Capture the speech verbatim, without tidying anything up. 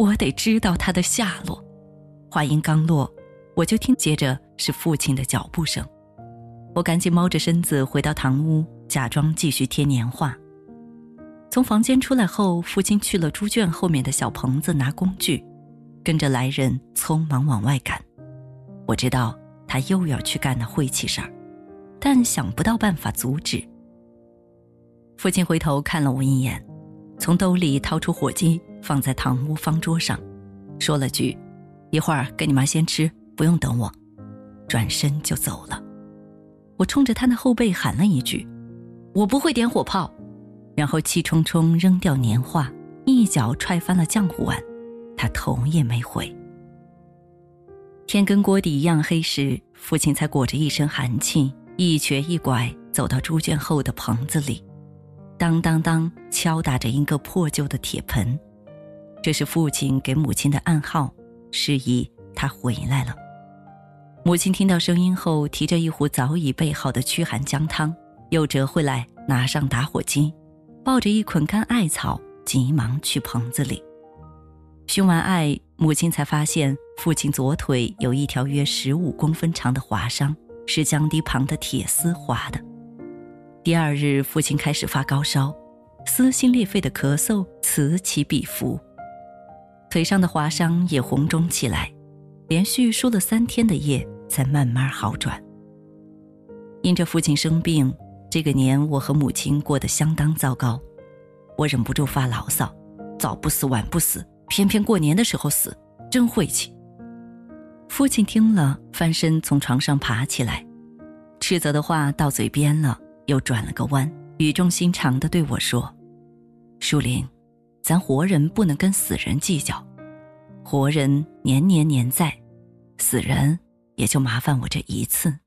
我得知道他的下落。话音刚落，我就听接着是父亲的脚步声。我赶紧猫着身子回到堂屋，假装继续贴年画。从房间出来后，父亲去了猪圈后面的小棚子拿工具，跟着来人匆忙往外赶。我知道他又要去干那晦气事儿，但想不到办法阻止。父亲回头看了我一眼，从兜里掏出火鸡放在堂屋方桌上，说了句一会儿给你妈先吃，不用等我，转身就走了。我冲着他的后背喊了一句我不会点火炮，然后气冲冲扔掉年画，一脚踹翻了浆糊碗，他头也没回。天跟锅底一样黑时，父亲才裹着一身寒气，一瘸一拐走到猪圈后的棚子里，当当当敲打着一个破旧的铁盆。这是父亲给母亲的暗号，示意他回来了。母亲听到声音后，提着一壶早已备好的驱寒姜汤，又折回来拿上打火机，抱着一捆干艾草，急忙去棚子里。熏完艾，母亲才发现父亲左腿有一条约十五公分长的划伤，是江堤旁的铁丝划的。第二日，父亲开始发高烧，撕心裂肺的咳嗽此起彼伏，腿上的划伤也红肿起来，连续输了三天的液才慢慢好转。因着父亲生病，这个年我和母亲过得相当糟糕。我忍不住发牢骚，早不死晚不死，偏偏过年的时候死，真晦气。父亲听了，翻身从床上爬起来，斥责的话到嘴边了，又转了个弯，语重心长地对我说，树林，咱活人不能跟死人计较，活人年年年在，死人也就麻烦我这一次。